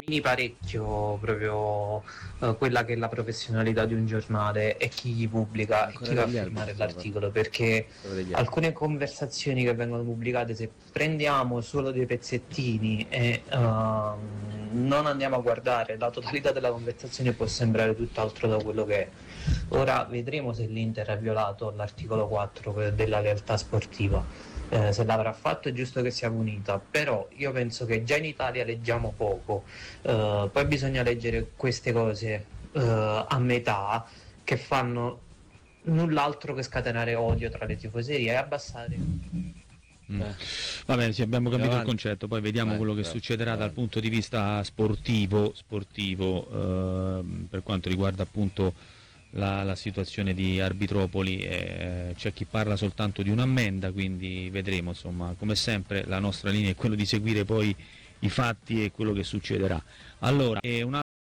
Quindi parecchio proprio quella che è la professionalità di un giornale e chi gli pubblica e Ancora chi va a degli firmare arbitri, l'articolo, perché Ancora degli arbitri. alcune conversazioni che vengono pubblicate, se prendiamo solo dei pezzettini e non andiamo a guardare la totalità della conversazione, può sembrare tutt'altro da quello che è. Ora vedremo se l'Inter ha violato l'articolo 4 della lealtà sportiva. Se l'avrà fatto è giusto che sia punita, però io penso che già in Italia leggiamo poco, poi bisogna leggere queste cose a metà, che fanno null'altro che scatenare odio tra le tifoserie e abbassare. Va bene, sì, abbiamo capito il avanti. concetto, poi vediamo Vai, quello che bravo, succederà dal avanti. punto di vista sportivo, per quanto riguarda appunto la situazione di Arbitropoli. C'è chi parla soltanto di un'ammenda, quindi vedremo, insomma, come sempre la nostra linea è quello di seguire poi i fatti e quello che succederà. Allora,